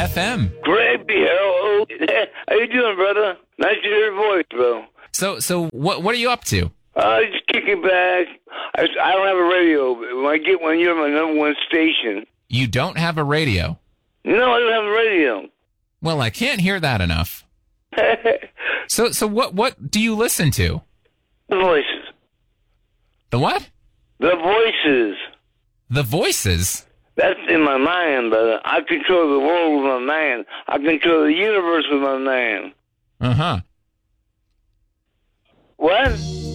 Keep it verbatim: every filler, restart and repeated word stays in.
F M. Greg B. Hello. How you doing, brother? Nice to hear your voice, bro. So, so what what are you up to? Uh, just kicking back. I, I don't have a radio. When I get one, you're my number one station. You don't have a radio? No, I don't have a radio. Well, I can't hear that enough. So, so what what do you listen to? The voices. The what? The voices. The Voices? That's in my mind, brother. I control the world with my mind. I control the universe with my mind. Uh-huh. What?